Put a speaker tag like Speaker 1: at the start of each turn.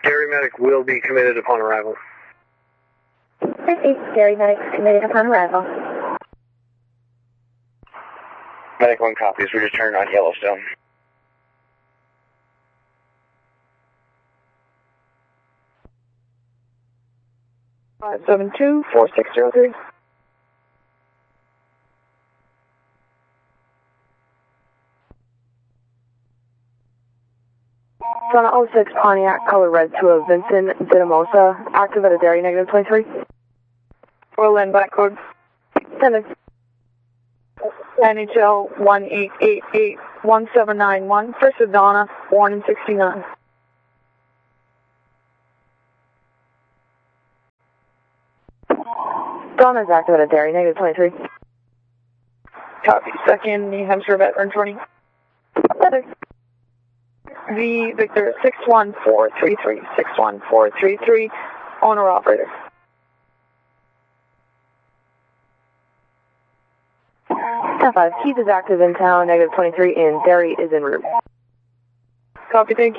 Speaker 1: Dairy medic will be committed upon arrival.
Speaker 2: Dairy medic committed upon arrival.
Speaker 3: Medic 1 copies. We return on Yellowstone.
Speaker 4: Five 7-2-4603. Son 06 Pontiac, color red to a Vincent Dinamosa, active at a dairy negative 23.
Speaker 5: Orland back code.
Speaker 4: Send it.
Speaker 5: NHL 18881791 for Sedona, born in 69.
Speaker 4: Donna is active at a dairy negative 23.
Speaker 5: Copy. Second, New Hampshire veteran 20. The Victor 61433, 61433, owner operator.
Speaker 4: Top 5, Keith is active in town, negative 23, and Derry is en route.
Speaker 5: Copy, thank you.